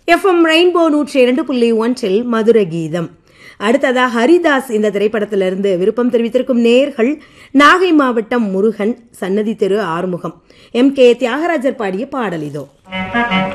FM rainbow 102.1 மதுர கீதம். அடுத்ததா ஹரிதாஸ் இந்த திரைப்படத்திலிருந்து விருப்பம் தெரிவித்திருக்கும் நேயர்கள் நாகை மாவட்டம் முருகன், சன்னதி தெரு ஆறுமுகம், MK தியாகராஜர் பாடிய பாடல் இதோ.